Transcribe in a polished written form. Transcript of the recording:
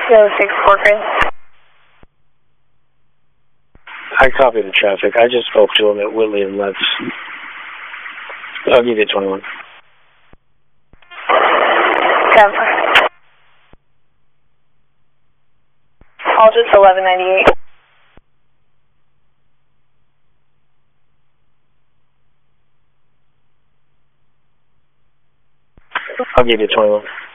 Yo, 6 Corcoran. I copy the traffic. I just spoke to him at Whitley and Letts. I'll give you 21. 10. Aldridge 1198. I'll give you 21.